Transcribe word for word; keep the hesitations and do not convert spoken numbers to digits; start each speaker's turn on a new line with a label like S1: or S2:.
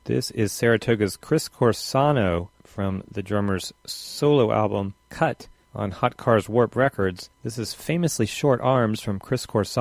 S1: This is Saratoga's Chris Corsano from the drummer's solo album, Cut, on Hot Cars Warp Records. This is Famously Short Arms from Chris Corsano.